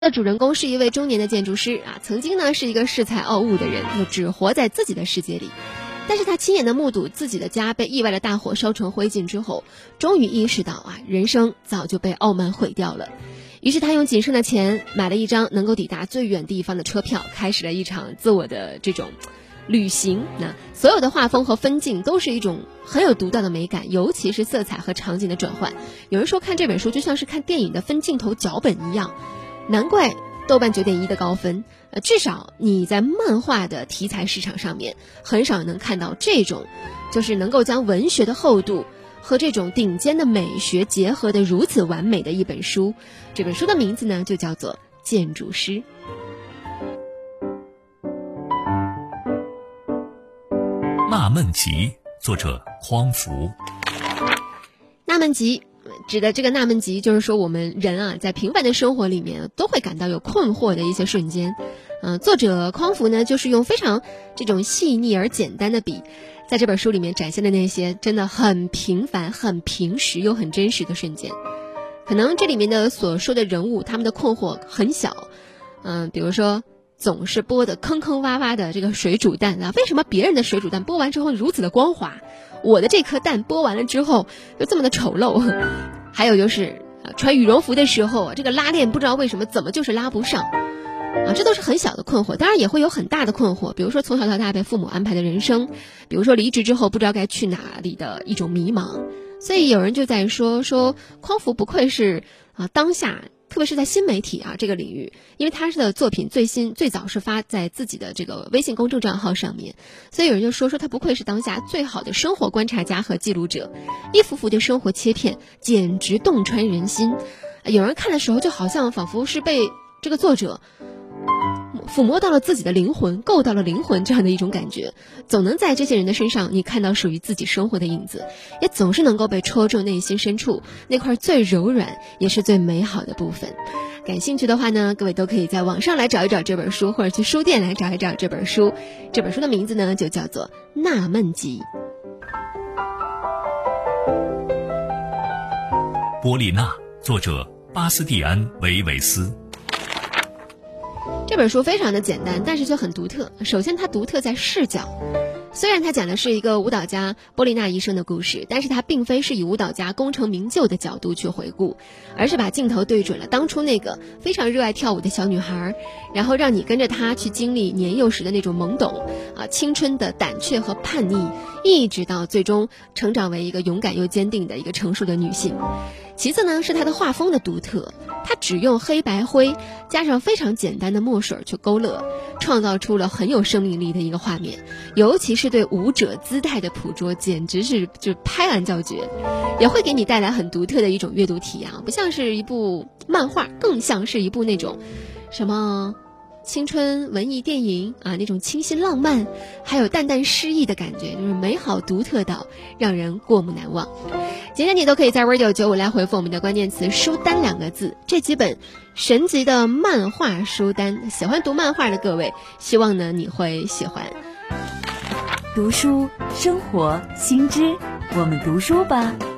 的主人公是一位中年的建筑师啊，曾经呢是一个恃才傲物的人，就只活在自己的世界里。但是他亲眼的目睹自己的家被意外的大火烧成灰烬之后，终于意识到啊，人生早就被傲慢毁掉了。于是他用仅剩的钱买了一张能够抵达最远地方的车票，开始了一场自我的这种旅行。那所有的画风和分镜都是一种很有独到的美感，尤其是色彩和场景的转换。有人说看这本书就像是看电影的分镜头脚本一样，难怪豆瓣9.1的高分。至少你在漫画的题材市场上面很少能看到这种就是能够将文学的厚度和这种顶尖的美学结合得如此完美的一本书。这本书的名字呢就叫做《建筑师》。 纳闷集，作者匡扶。 纳闷集指的这个纳闷集，就是说我们人啊，在平凡的生活里面都会感到有困惑的一些瞬间。作者匡扶呢，就是用非常这种细腻而简单的笔，在这本书里面展现的那些真的很平凡、很平实又很真实的瞬间。可能这里面的所说的人物，他们的困惑很小，比如说总是剥的坑坑洼洼的这个水煮蛋啊，为什么别人的水煮蛋剥完之后如此的光滑，我的这颗蛋剥完了之后就这么的丑陋？还有就是穿羽绒服的时候，这个拉链不知道为什么怎么就是拉不上啊，这都是很小的困惑。当然也会有很大的困惑，比如说从小到大被父母安排的人生，比如说离职之后不知道该去哪里的一种迷茫。所以有人就在说匡扶不愧是当下特别是在新媒体这个领域，因为他的作品最早是发在自己的这个微信公众账号上面，所以有人就说他不愧是当下最好的生活观察家和记录者，一幅幅的生活切片简直洞穿人心。有人看的时候就好像仿佛是被这个作者抚摸到了自己的灵魂，够到了灵魂这样的一种感觉，总能在这些人的身上你看到属于自己生活的影子，也总是能够被戳中内心深处那块最柔软也是最美好的部分。感兴趣的话呢，各位都可以在网上来找一找这本书，或者去书店来找一找这本书。这本书的名字呢就叫做《纳闷集》。 波丽娜，作者巴斯蒂安·维维斯。 这本书非常的简单，但是却很独特。首先它独特在视角，虽然它讲的是一个舞蹈家波丽娜一生的故事，但是它并非是以舞蹈家功成名就的角度去回顾，而是把镜头对准了当初那个非常热爱跳舞的小女孩，然后让你跟着她去经历年幼时的那种懵懂青春的胆怯和叛逆，一直到最终成长为一个勇敢又坚定的一个成熟的女性。其次呢，是它的画风的独特，它只用黑白灰加上非常简单的墨水去勾勒，创造出了很有生命力的一个画面，尤其是对舞者姿态的捕捉，简直是就拍案叫绝，也会给你带来很独特的一种阅读体验，不像是一部漫画，更像是一部那种什么青春文艺电影那种清新浪漫，还有淡淡诗意的感觉，就是美好独特到让人过目难忘。今天你都可以在 radio95 来回复我们的关键词书单2个字，这几本神级的漫画书单，喜欢读漫画的各位，希望呢你会喜欢。 读书生活新知，我们读书吧。